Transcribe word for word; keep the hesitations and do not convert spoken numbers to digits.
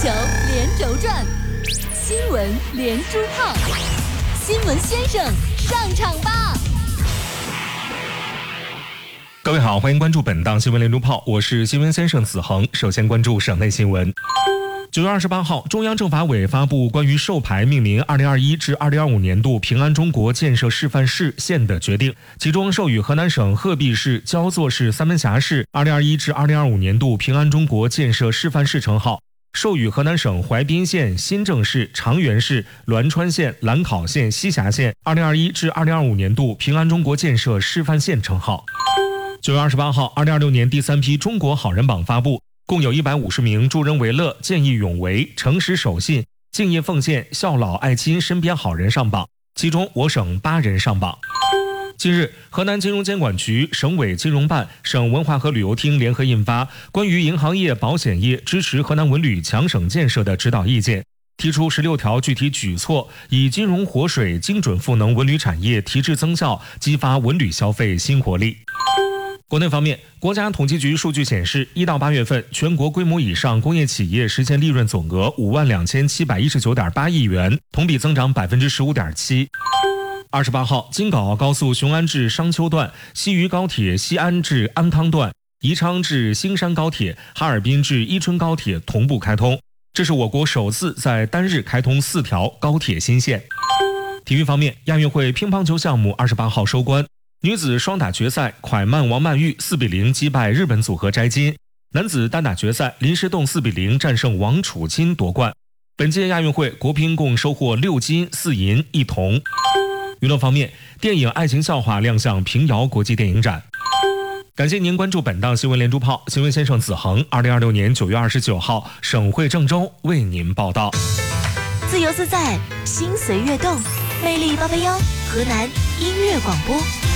球连轴转，新闻连珠炮，新闻先生上场吧！ 各位好，欢迎关注本档新闻连珠炮，我是新闻先生子恒。首先关注省内新闻。九月二十八号，中央政法委发布关于授牌命名二零二一至二零二五年度平安中国建设示范市县的决定，其中授予河南省鹤壁市、焦作市、三门峡市二零二一至二零二五年度平安中国建设示范市称号，授予河南省淮滨县、新郑市、长垣市、栾川县、兰考县、西峡县二零二一至二零二五年度平安中国建设示范县称号。九月二十八号，二零二六年第三批中国好人榜发布，共有一百五十名助人为乐、见义勇为、诚实守信、敬业奉献、孝老爱亲身边好人上榜，其中我省八人上榜。近日，河南金融监管局、省委金融办、省文化和旅游厅联合印发《关于银行业、保险业支持河南文旅强省建设的指导意见》，提出十六条具体举措，以金融活水、精准赋能文旅产业提质增效，激发文旅消费新活力。国内方面，国家统计局数据显示，一到八月份，全国规模以上工业企业实现利润总额五万两千七百一十九点八亿元，同比增长百分之十五点七。二十八号，京港澳高速雄安至商丘段、西渝高铁西安至安康段、宜昌至兴山高铁、哈尔滨至伊春高铁同步开通，这是我国首次在单日开通四条高铁新线。体育方面，亚运会乒乓球项目二十八号收官。女子双打决赛，蒯曼王曼玉四比零击败日本组合摘金；男子单打决赛，林诗栋四比零战胜王楚钦夺冠。本届亚运会，国乒共收获六金四银一铜。娱乐方面，电影《爱情笑话》亮相平遥国际电影展。感谢您关注本档新闻连珠炮，新闻先生子恒，二零二六年九月二十九号，省会郑州为您报道。 自由自在，心随悦动，魅力八八幺，河南音乐广播。